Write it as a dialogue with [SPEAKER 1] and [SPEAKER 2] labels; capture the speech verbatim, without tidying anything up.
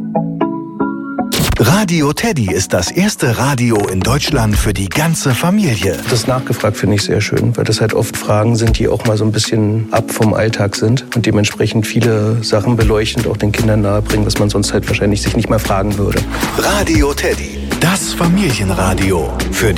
[SPEAKER 1] Radio Teddy ist das erste Radio in Deutschland für die ganze Familie.
[SPEAKER 2] Das nachgefragt finde ich sehr schön, weil das halt oft Fragen sind, die auch mal so ein bisschen ab vom Alltag sind und dementsprechend viele Sachen beleuchtend auch den Kindern nahebringen, was man sonst halt wahrscheinlich sich nicht mal fragen würde.
[SPEAKER 1] Radio Teddy, das Familienradio für die